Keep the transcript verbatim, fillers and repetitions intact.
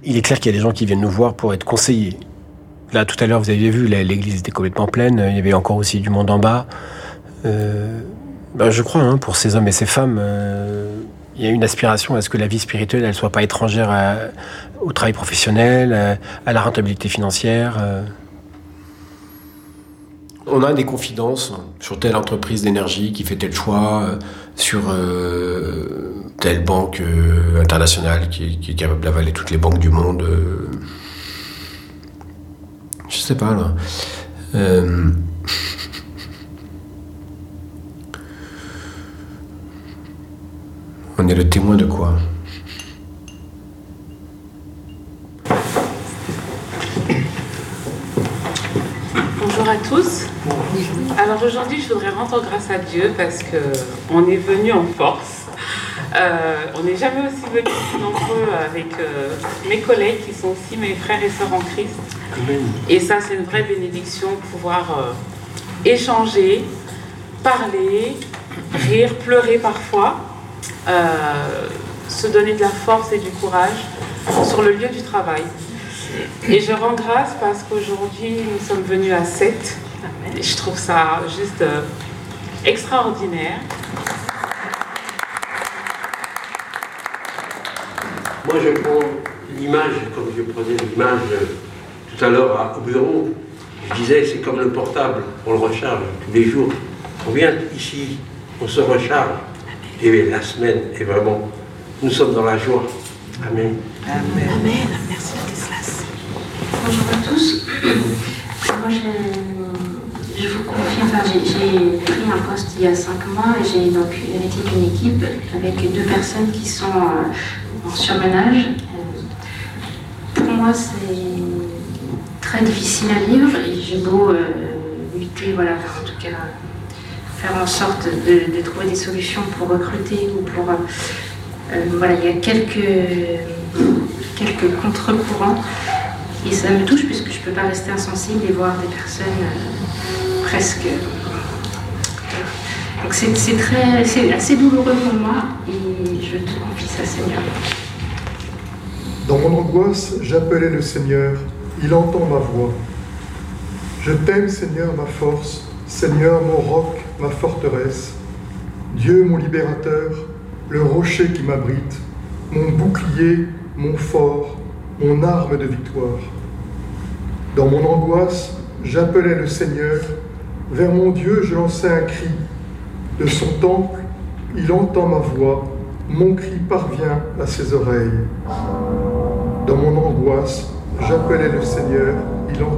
il est clair qu'il y a des gens qui viennent nous voir pour être conseillés. Là, tout à l'heure, vous aviez vu, l'église était complètement pleine. Il y avait encore aussi du monde en bas. Euh, ben, je crois, hein, pour ces hommes et ces femmes, euh, il y a une aspiration à ce que la vie spirituelle, elle soit pas étrangère à, au travail professionnel, à, à la rentabilité financière. Euh. On a des confidences sur telle entreprise d'énergie qui fait tel choix, euh, sur euh, telle banque euh, internationale qui, qui est capable d'avaler toutes les banques du monde. Euh. Je sais pas, là. Euh... On est le témoin de quoi? Bonjour à tous. Alors aujourd'hui, je voudrais rendre grâce à Dieu parce qu'on est venu en force. Euh, on n'est jamais aussi venus si nombreux avec euh, mes collègues qui sont aussi mes frères et sœurs en Christ. Et ça, c'est une vraie bénédiction, pouvoir euh, échanger, parler, rire, pleurer parfois, euh, se donner de la force et du courage sur le lieu du travail. Et je rends grâce parce qu'aujourd'hui, nous sommes venus à sept. Et je trouve ça juste euh, extraordinaire. Moi, je prends l'image, comme je prenais l'image tout à l'heure au bureau. Je disais, c'est comme le portable, on le recharge tous les jours. On vient ici, on se recharge. Et la semaine est vraiment... Nous sommes dans la joie. Amen. Amen. Amen. Merci, Ladislas. Bonjour à tous. Moi, je, je vous confie, enfin, j'ai pris un poste il y a cinq mois et j'ai donc hérité d'une équipe avec deux personnes qui sont euh, en surmenage. Pour moi, c'est très difficile à vivre et j'ai beau euh, lutter, voilà, en tout cas, faire en sorte de, de trouver des solutions pour recruter ou pour... Euh, voilà, il y a quelques, quelques contre-courants. Et ça me touche puisque je ne peux pas rester insensible et voir des personnes euh, presque... Donc c'est, c'est, très, c'est assez douloureux pour moi et je te confie ça, Seigneur. Dans mon angoisse, j'appelais le Seigneur, il entend ma voix. Je t'aime, Seigneur, ma force, Seigneur, mon roc, ma forteresse. Dieu, mon libérateur, le rocher qui m'abrite, mon bouclier, mon fort, mon arme de victoire. Dans mon angoisse, j'appelais le Seigneur. Vers mon Dieu, je lançais un cri. De son temple, il entend ma voix. Mon cri parvient à ses oreilles. Dans mon angoisse, j'appelais le Seigneur.